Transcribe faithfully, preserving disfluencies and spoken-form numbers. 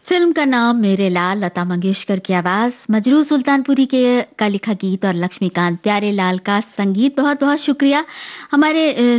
Film का नाम मेरे लाल, लता मंगेशकर की आवाज, मजरू सुल्तानपुरी के का लिखा गीत और लक्ष्मीकांत प्यारेलाल का संगीत। बहुत बहुत शुक्रिया हमारे